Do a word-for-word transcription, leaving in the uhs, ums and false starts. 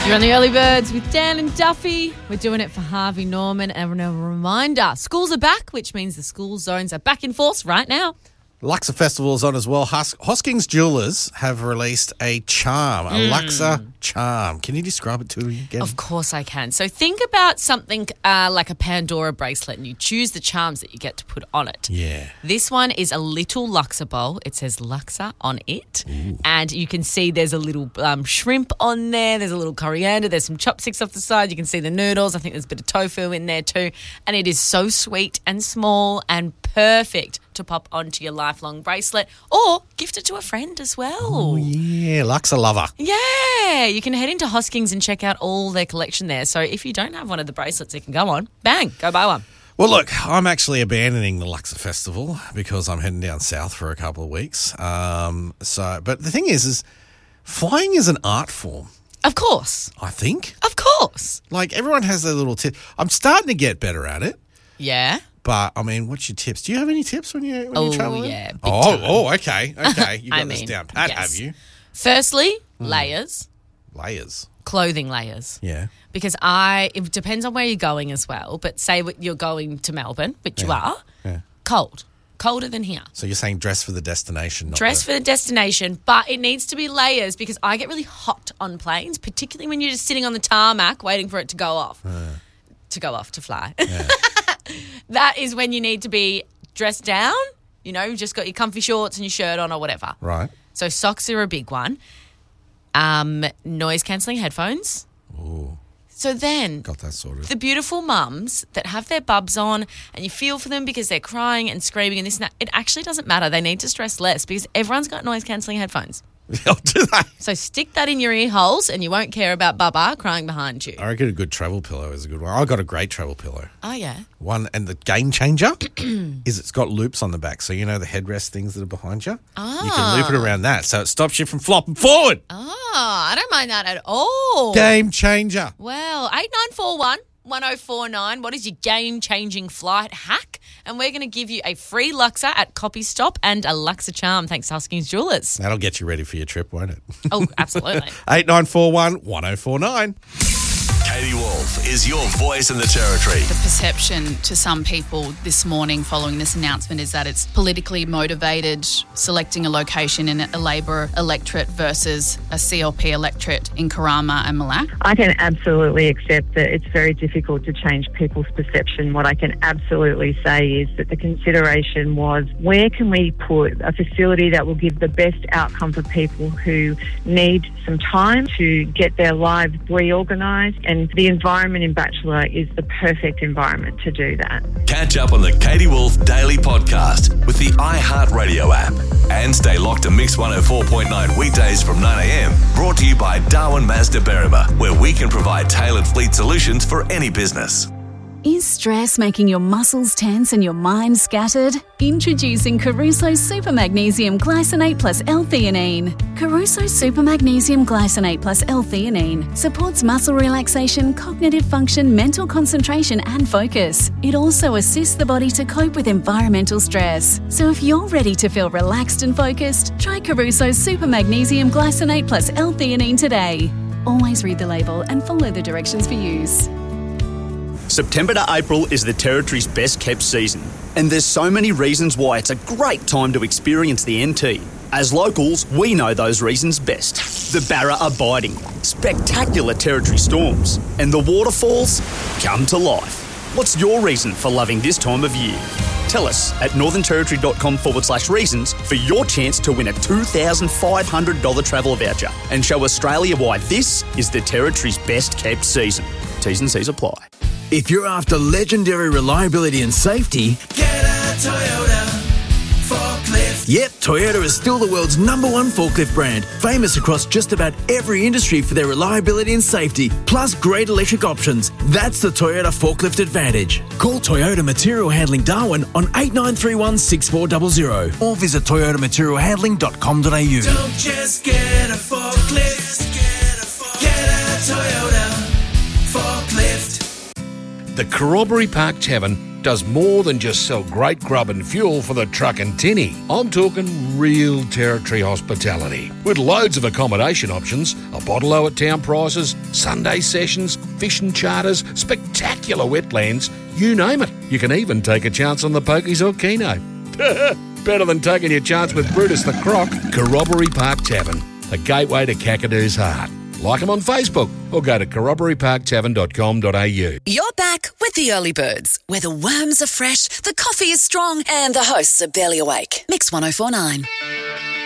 You're on the Early Birds with Dan and Duffy. We're doing it for Harvey Norman. And a reminder, schools are back, which means the school zones are back in force right now. Luxor Festival's on as well. Hus- Hoskings Jewellers have released a charm, a Mm. Luxor charm. Can you describe it to me again? Of course I can. So think about something uh, like a Pandora bracelet and you choose the charms that you get to put on it. Yeah. This one is a little Luxor bowl. It says Luxor on it. Ooh. And you can see there's a little um, shrimp on there. There's a little coriander. There's some chopsticks off the side. You can see the noodles. I think there's a bit of tofu in there too. And it is so sweet and small and perfect to pop onto your lifelong bracelet or gift it to a friend as well. Oh, yeah. Luxor lover. Yeah. You can head into Hoskings and check out all their collection there. So if you don't have one of the bracelets, you can go on. Bang. Go buy one. Well, look, I'm actually abandoning the Luxor Festival because I'm heading down south for a couple of weeks. Um, so, but the thing is, is flying is an art form. Of course. I think. Of course. Like, everyone has their little tip. I'm starting to get better at it. Yeah. But, I mean, what's your tips? Do you have any tips when, you, when oh, you're traveling? Oh, yeah. Big oh, time. oh, okay. Okay. You got I this mean, down pat, yes. have you? Firstly, mm. layers. Layers. Clothing layers. Yeah. Because I, it depends on where you're going as well, but say you're going to Melbourne, which yeah. you are, yeah. cold. Colder than here. So you're saying dress for the destination. Not dress the... for the destination, but it needs to be layers because I get really hot on planes, particularly when you're just sitting on the tarmac waiting for it to go off. Uh. To go off, to fly. Yeah. That is when you need to be dressed down. You know, you've just got your comfy shorts and your shirt on or whatever. Right. So socks are a big one. Um, noise-cancelling headphones. Ooh. So then, got that sorted. The beautiful mums that have their bubs on and you feel for them because they're crying and screaming and this and that, it actually doesn't matter. They need to stress less because everyone's got noise-cancelling headphones. Oh, do they? So stick that in your ear holes and you won't care about Baba crying behind you. I reckon a good travel pillow is a good one. I got a great travel pillow. Oh, yeah. One, and the game changer is it's got loops on the back. So, you know the headrest things that are behind you? Oh. You can loop it around that so it stops you from flopping forward. Oh, I don't mind that at all. Game changer. Well, eight nine four one, one oh four nine. What is your game-changing flight hack? And we're going to give you a free Luxor at Copy Stop and a Luxor charm thanks to Hoskings Jewellers. That'll get you ready for your trip, won't it? Oh, absolutely. eight nine four one, one oh four nine. Katie Wolf is your voice in the territory. The perception to some people this morning following this announcement is that it's politically motivated, selecting a location in a Labor electorate versus a C L P electorate in Karama and Malak. I can absolutely accept that it's very difficult to change people's perception. What I can absolutely say is that the consideration was where can we put a facility that will give the best outcome for people who need some time to get their lives reorganised, and the environment in Bachelor is the perfect environment to do that. Catch up on the Katie Wolf Daily Podcast with the iHeartRadio app. And stay locked to Mix one oh four point nine weekdays from nine a.m. Brought to you by Darwin Mazda Berrima, where we can provide tailored fleet solutions for any business. Is stress making your muscles tense and your mind scattered? Introducing Caruso Super Magnesium Glycinate Plus L-Theanine. Caruso Super Magnesium Glycinate Plus L-Theanine supports muscle relaxation, cognitive function, mental concentration and focus. It also assists the body to cope with environmental stress. So if you're ready to feel relaxed and focused, try Caruso Super Magnesium Glycinate Plus L-Theanine today. Always read the label and follow the directions for use. September to April is the Territory's best kept season, and there's so many reasons why it's a great time to experience the N T. As locals, we know those reasons best. The Barra are biting, spectacular Territory storms, and the waterfalls come to life. What's your reason for loving this time of year? Tell us at northernterritory.com forward slash reasons for your chance to win a two thousand five hundred dollars travel voucher and show Australia why this is the Territory's best kept season. T's and C's apply. If you're after legendary reliability and safety, get a Toyota forklift. Yep, Toyota is still the world's number one forklift brand, famous across just about every industry for their reliability and safety, plus great electric options. That's the Toyota Forklift Advantage. Call Toyota Material Handling Darwin on eight nine three one, six four zero zero or visit toyota material handling dot com dot a u. Don't just get a forklift, get a Toyota forklift. The Corroboree Park Tavern does more than just sell great grub and fuel for the truck and tinny. I'm talking real Territory hospitality, with loads of accommodation options, a bottle-o at town prices, Sunday sessions, fishing charters, spectacular wetlands, you name it. You can even take a chance on the pokies or keno. Better than taking your chance with Brutus the Croc. Corroboree Park Tavern, the gateway to Kakadoo's heart. Like them on Facebook or go to corroboree park tavern dot com dot a u. You're back with the Early Birds, where the worms are fresh, the coffee is strong, and the hosts are barely awake. Mix one oh four point nine.